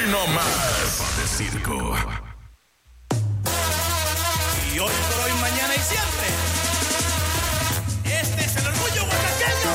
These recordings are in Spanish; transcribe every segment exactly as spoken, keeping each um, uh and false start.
no más de circo. Y hoy por hoy, mañana y siempre. Este es el orgullo oaxaqueño.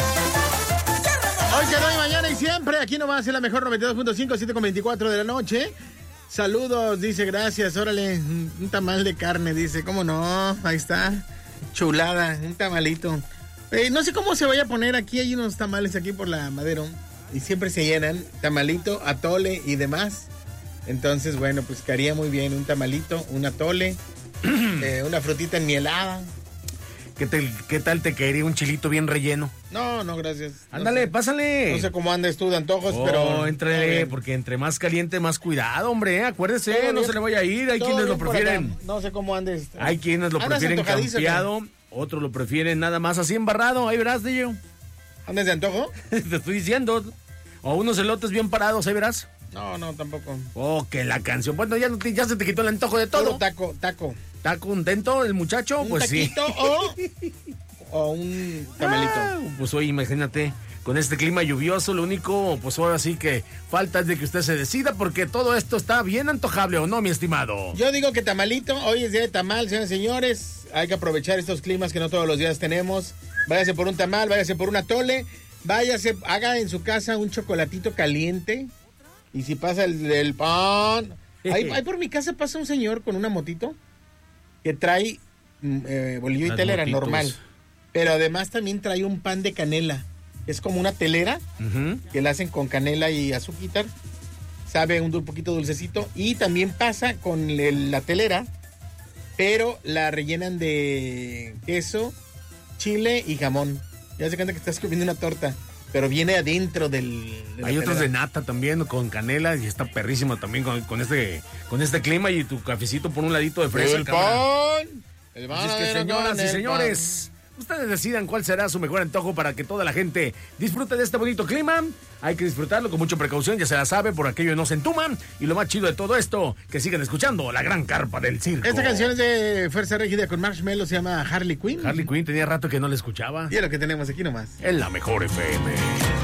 Hoy, que hoy, mañana y siempre. Aquí nomás en la mejor noventa y dos punto cinco, siete con veinticuatro de la noche. Saludos, dice, gracias. Órale, un tamal de carne, dice. ¿Cómo no? Ahí está. Chulada, un tamalito. Eh, no sé cómo se vaya a poner aquí. Hay unos tamales aquí por la Madero. Y siempre se llenan. Tamalito, atole y demás. Entonces, bueno, pues caería muy bien un tamalito, un atole, eh, una frutita enmielada. ¿Qué, te, ¿Qué tal te caería un chilito bien relleno? No, no, gracias. Ándale, no sé, pásale. No sé cómo andes tú de antojos, oh, pero... entre, porque entre más caliente, más cuidado, hombre, ¿eh? Acuérdese, Todo no bien, se le vaya a ir. Hay todo quienes lo bien por prefieren. acá. No sé cómo andes. Hay quienes lo ¿Andas prefieren antojadizo, campeado, otros lo prefieren nada más así embarrado. Ahí verás, D J. ¿Andas de antojo? Te estoy diciendo. O unos elotes bien parados, ahí verás. No, no, tampoco. Oh, que la canción. Bueno, ya, no te, ya se te quitó el antojo de todo. Puro taco, taco. ¿Está contento el muchacho? ¿Un Pues taquito sí. o, o un tamalito? Ah, pues oye, imagínate, con este clima lluvioso, lo único, pues ahora sí que falta es de que usted se decida, porque todo esto está bien antojable, ¿o no, mi estimado? Yo digo que tamalito, hoy es día de tamal, señores y señores. Hay que aprovechar estos climas que no todos los días tenemos. Váyase por un tamal, váyase por un atole, váyase, haga en su casa un chocolatito caliente. Y si pasa el, el pan... Ahí, ahí por mi casa pasa un señor con una motito que trae eh, bolillo y Las telera motitos. normal. Pero además también trae un pan de canela. Es como una telera Uh-huh. que la hacen con canela y azúcar. Sabe un, un poquito dulcecito. Y también pasa con el- la telera, pero la rellenan de queso, chile y jamón. Ya se cuenta que estás comiendo una torta, pero viene adentro del... de la Hay otros de telera. nata también, con canela, y está perrísimo también con, con este con este clima y tu cafecito por un ladito de fresa. El cámara. pan. El Así es que, pan, señoras y el señores, ustedes decidan cuál será su mejor antojo para que toda la gente disfrute de este bonito clima. Hay que disfrutarlo con mucha precaución, ya se la sabe, por aquello no se entuman. Y lo más chido de todo esto, que sigan escuchando La Gran Carpa del Circo. Esta canción es de Fuerza Régida con Marshmello, se llama Harley Quinn. Harley Quinn tenía rato que no la escuchaba. Y es lo que tenemos aquí nomás. En la mejor F M.